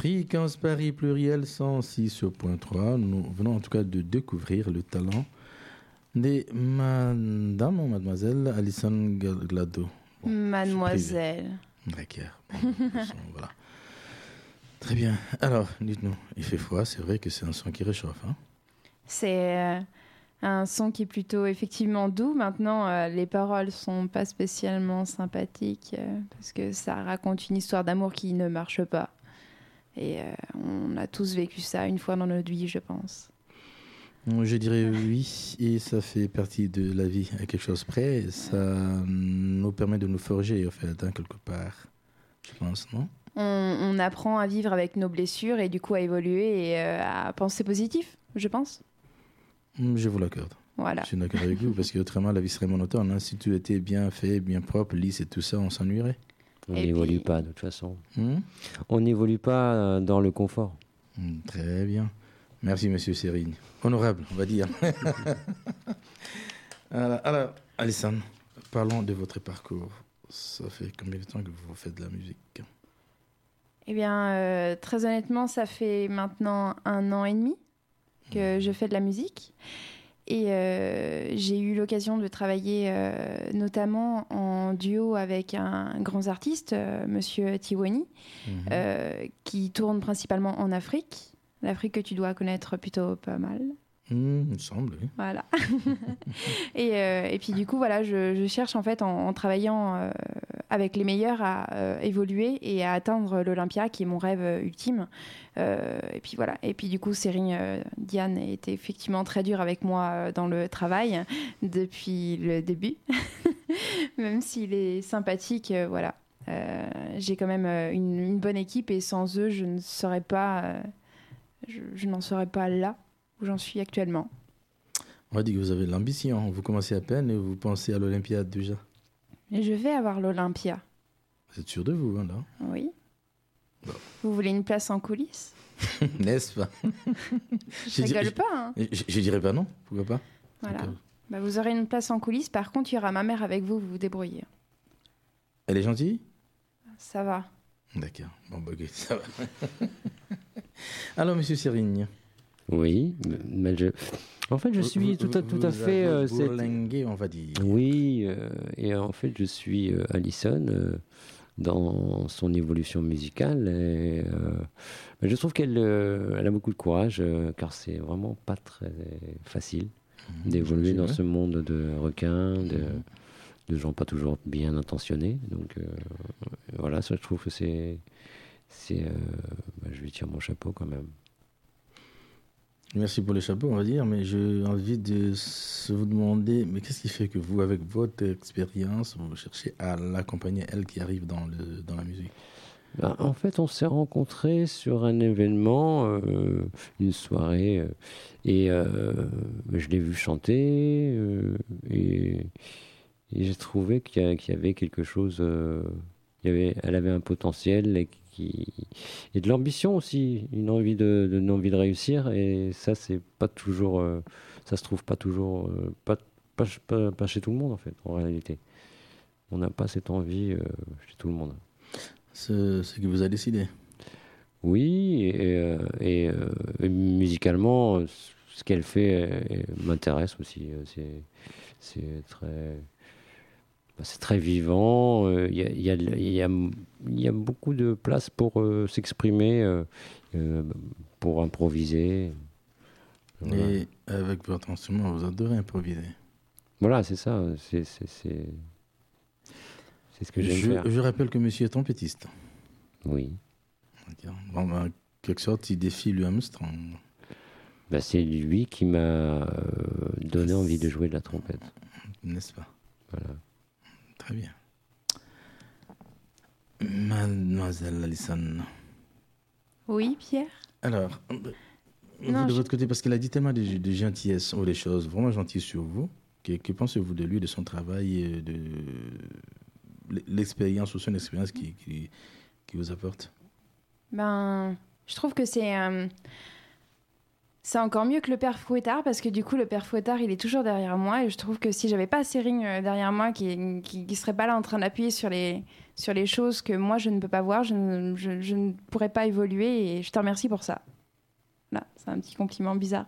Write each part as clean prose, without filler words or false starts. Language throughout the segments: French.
Fréquence Paris Pluriel 106.3. Nous venons en tout cas de découvrir le talent de madame ou mademoiselle Alison Glado. Bon, mademoiselle. D'accord. Bon, voilà. Très bien. Alors, dites-nous, il fait froid, c'est vrai que c'est un son qui réchauffe. Hein? C'est un son qui est plutôt effectivement doux. Maintenant, les paroles sont pas spécialement sympathiques parce que ça raconte une histoire d'amour qui ne marche pas. Et on a tous vécu ça une fois dans notre vie, je pense. Je dirais oui, et ça fait partie de la vie à quelque chose près. Ça nous permet de nous forger, en fait, hein, quelque part, je pense, non? On apprend à vivre avec nos blessures et du coup à évoluer et à penser positif, je pense. Je vous l'accorde. Voilà. Je suis d'accord avec vous, parce qu'autrement, la vie serait monotone. Hein. Si tout était bien fait, bien propre, lisse et tout ça, on s'ennuierait. On n'évolue pas, de toute façon. Hmm? On n'évolue pas dans le confort. Très bien. Merci, monsieur Sérigne. Honorable, on va dire. Alors, Alison, parlons de votre parcours. Ça fait combien de temps que vous faites de la musique? Eh bien, très honnêtement, ça fait maintenant 1 an et demi que je fais de la musique. Et j'ai eu l'occasion de travailler notamment en duo avec un grand artiste, monsieur Tiwani, qui tourne principalement en Afrique. L'Afrique que tu dois connaître plutôt pas mal. Il me semble, oui. Voilà. et puis du coup, voilà, je cherche en fait en travaillant avec les meilleurs à évoluer et à atteindre l'Olympia, qui est mon rêve ultime. Et puis voilà. Et puis du coup, Sérigne Diane a été effectivement très dure avec moi dans le travail depuis le début. Même s'il est sympathique, voilà. J'ai quand même une bonne équipe et sans eux, je ne serais pas... je n'en serais pas là où j'en suis actuellement. On va dire que vous avez de l'ambition. Vous commencez à peine et vous pensez à l'Olympiade déjà. Et je vais avoir l'Olympia. Vous êtes sûr de vous, hein, là? Oui. Bon. Vous voulez une place en coulisses? N'est-ce pas? Je rigole pas. Hein. Je dirais pas non. Pourquoi pas? Voilà. Bah, vous aurez une place en coulisses. Par contre, il y aura ma mère avec vous. Vous vous débrouillez. Elle est gentille? Ça va. D'accord. Bon, bah, ok, ça va. Alors, monsieur Sérigne. Oui, mais en fait, je suis tout à fait... bourlingué, on va dire. Oui, et en fait, je suis Alison dans son évolution musicale. Et, je trouve qu'elle elle a beaucoup de courage, car c'est vraiment pas très facile d'évoluer dans ce monde de requins, de gens pas toujours bien intentionnés. Donc voilà, ça, je trouve que c'est je lui tire mon chapeau quand même. Merci pour le chapeau, on va dire, mais j'ai envie de vous demander, mais qu'est-ce qui fait que vous, avec votre expérience, vous cherchez à l'accompagner, elle qui arrive dans la musique? En fait, on s'est rencontrés sur un événement, une soirée, et je l'ai vue chanter, et j'ai trouvé qu'il y avait quelque chose, elle avait un potentiel et de l'ambition aussi, une envie de réussir, et ça c'est pas toujours, ça se trouve pas toujours, pas chez tout le monde en fait, en réalité. On n'a pas cette envie chez tout le monde. C'est ce qui vous a décidé? Oui, et musicalement, ce qu'elle fait m'intéresse aussi. C'est très vivant. Il y a beaucoup de place pour s'exprimer, pour improviser. Voilà. Et avec votre instrument, vous adorez improviser. Voilà, c'est ça. C'est ce que j'aime faire. Je rappelle que monsieur est trompettiste. Oui. Bon, en quelque sorte, il défie Louis Armstrong. C'est lui qui m'a donné envie de jouer de la trompette. N'est-ce pas? Voilà. Très bien. Mademoiselle Alison. Oui, Pierre? Alors, vous de votre côté, parce qu'elle a dit tellement de gentillesse ou des choses vraiment gentilles sur vous, que pensez-vous de lui, de son travail, et de l'expérience ou son expérience qui vous apporte? Je trouve que c'est C'est encore mieux que le père Fouettard parce que du coup le père Fouettard il est toujours derrière moi et je trouve que si j'avais pas Sering derrière moi qui serait pas là en train d'appuyer sur les choses que moi je ne peux pas voir, je ne pourrais pas évoluer et je te remercie pour ça. Là, c'est un petit compliment bizarre.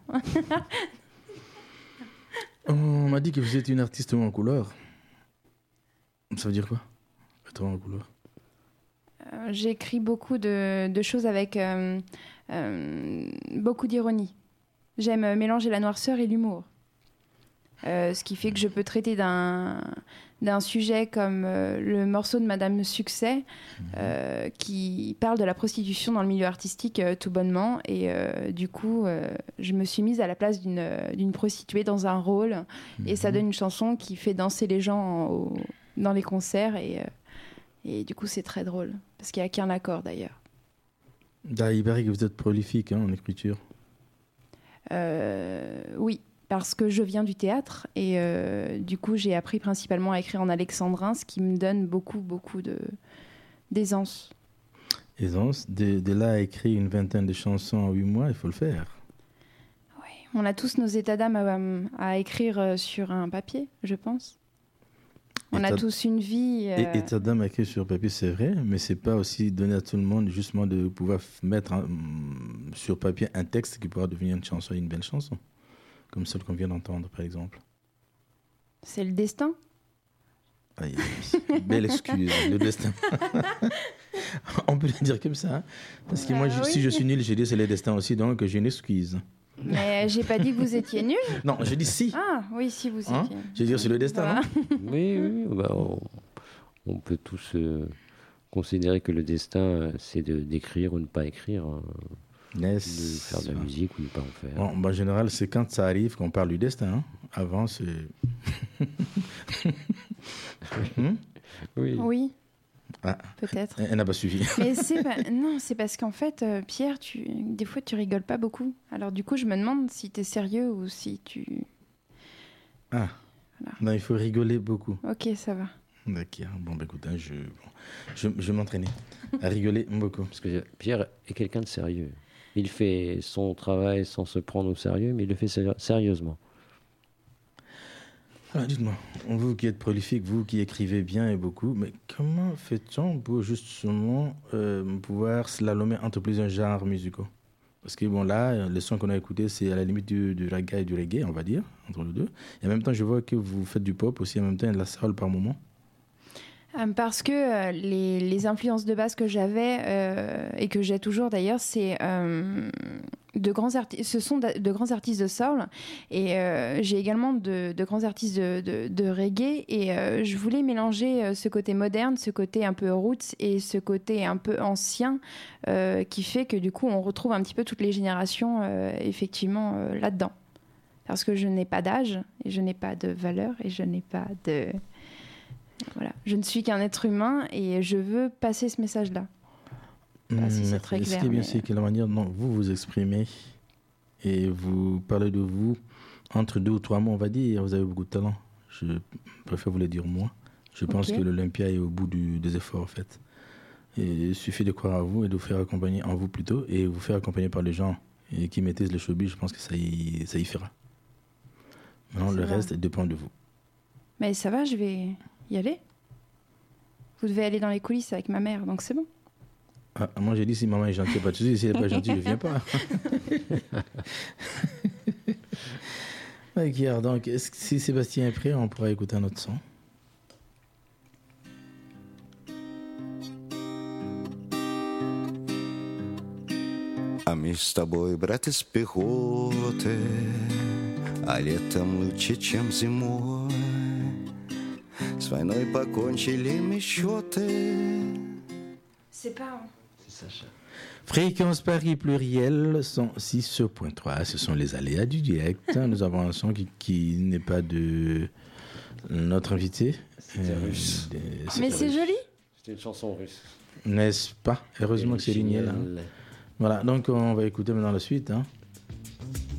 On m'a dit que vous êtes une artiste en couleur. Ça veut dire quoi, être en couleur? J'écris beaucoup de choses avec beaucoup d'ironie. J'aime mélanger la noirceur et l'humour. Ce qui fait que je peux traiter d'un sujet comme le morceau de Madame Succès, qui parle de la prostitution dans le milieu artistique tout bonnement. Et du coup, je me suis mise à la place d'une prostituée dans un rôle. Et ça donne une chanson qui fait danser les gens dans les concerts. Et du coup, c'est très drôle. Parce qu'il n'y a qu'un accord, d'ailleurs. Il paraît que vous êtes prolifique en écriture. Oui, parce que je viens du théâtre et du coup j'ai appris principalement à écrire en alexandrin, ce qui me donne beaucoup d'aisance. Aisance, de là à écrire une vingtaine de chansons en 8 mois, il faut le faire. Oui, on a tous nos états d'âme à écrire sur un papier, je pense. On a tous une vie. État d'âme à écrire sur papier, c'est vrai, mais c'est pas aussi donner à tout le monde justement de pouvoir mettre sur papier un texte qui pourra devenir une chanson, une belle chanson, comme celle qu'on vient d'entendre par exemple. C'est le destin. Belle excuse, le destin. On peut le dire comme ça, hein? Parce que moi, oui. Si je suis nul, j'ai dit c'est le destin aussi, donc j'ai une excuse. Mais j'ai pas dit que vous étiez nul. Non, j'ai dit si. Ah oui, si vous étiez. Je veux dire, c'est le destin, non? Oui. On peut tous considérer que le destin, c'est d'écrire ou ne pas écrire, de faire de la musique ou ne pas en faire. En général, c'est quand ça arrive qu'on parle du destin. Hein. Avant, c'est... Oui. Ah, peut-être. Elle n'a pas suivi. Mais non, c'est parce qu'en fait, Pierre, des fois, tu rigoles pas beaucoup. Alors du coup, je me demande si tu es sérieux ou si tu... Ah, voilà. Non, il faut rigoler beaucoup. Ok, ça va. D'accord. Bon, écoute, hein, je vais m'entraîner à rigoler beaucoup. Parce que Pierre est quelqu'un de sérieux. Il fait son travail sans se prendre au sérieux, mais il le fait sérieusement. Alors, dites-moi, vous qui êtes prolifique, vous qui écrivez bien et beaucoup, mais comment fait-on pour justement pouvoir slalomer entre plusieurs genres musicaux? Parce que bon, là, le son qu'on a écouté, c'est à la limite du raga et du reggae, on va dire, entre les deux. Et en même temps, je vois que vous faites du pop aussi, en même temps, et de la soul par moment. Parce que les influences de base que j'avais et que j'ai toujours d'ailleurs, c'est ce sont de grands artistes de soul et j'ai également de grands artistes de reggae et je voulais mélanger ce côté moderne, ce côté un peu roots et ce côté un peu ancien qui fait que du coup on retrouve un petit peu toutes les générations effectivement là-dedans. Parce que je n'ai pas d'âge et je n'ai pas de valeur et je n'ai pas de... Voilà. Je ne suis qu'un être humain et je veux passer ce message-là. Si c'est très clair. Ce qui est bien, c'est que la manière dont vous vous exprimez et vous parlez de vous entre 2 ou 3 mots, on va dire, vous avez beaucoup de talent. Je préfère vous le dire moi. Je pense que l'Olympia est au bout des efforts, en fait. Et il suffit de croire à vous et de vous faire accompagner en vous plutôt et vous faire accompagner par les gens et qui maîtrisent le showbiz. Je pense que ça y fera. Maintenant, le reste dépend de vous. Mais ça va, je vais y aller. Vous devez aller dans les coulisses avec ma mère, donc c'est bon. Ah, moi j'ai dit si maman est gentille, pas de souci. Si elle n'est pas gentille, je ne viens pas. Ok, donc si Sébastien est prêt, on pourra écouter un autre son. А мы с тобой, брат, из пехоты, а летом лучше, чем зимой. С войной покончили мы счеты. C'est pas... C'est Sacha. Fréquence Paris pluriel 106.3. Ce sont les aléas du direct. Nous avons un son qui n'est pas de notre invité. Russe. Mais c'est joli. C'était une chanson russe. N'est-ce pas? Heureusement que c'est ligné là. Voilà, donc on va écouter maintenant la suite. Hein.